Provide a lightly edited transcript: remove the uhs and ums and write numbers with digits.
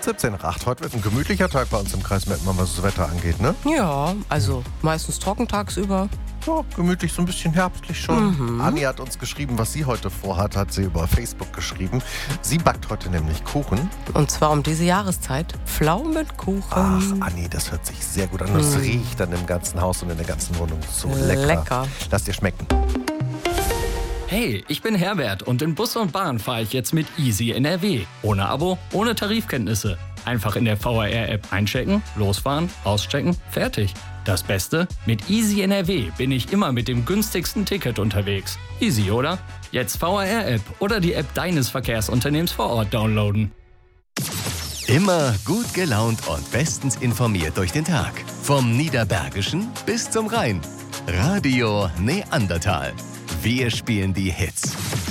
17 nach 8. Heute wird ein gemütlicher Tag bei uns im Kreis Mettmann, was das Wetter angeht, ne? Ja, also meistens trocken tagsüber. Ja, gemütlich, so ein bisschen herbstlich schon. Anni hat uns geschrieben, was sie heute vorhat, hat sie über Facebook geschrieben. Sie backt heute nämlich Kuchen. Und zwar um diese Jahreszeit Pflaumenkuchen. Ach, Anni, das hört sich sehr gut an. Das riecht dann im ganzen Haus und in der ganzen Wohnung so lecker. Lass dir schmecken. Hey, ich bin Herbert und in Bus und Bahn fahre ich jetzt mit Easy NRW. Ohne Abo, ohne Tarifkenntnisse. Einfach in der VRR-App einchecken, losfahren, auschecken, fertig. Das Beste? Mit Easy NRW bin ich immer mit dem günstigsten Ticket unterwegs. Easy, oder? Jetzt VRR-App oder die App deines Verkehrsunternehmens vor Ort downloaden. Immer gut gelaunt und bestens informiert durch den Tag. Vom Niederbergischen bis zum Rhein. Radio Neandertal. Wir spielen die Hits.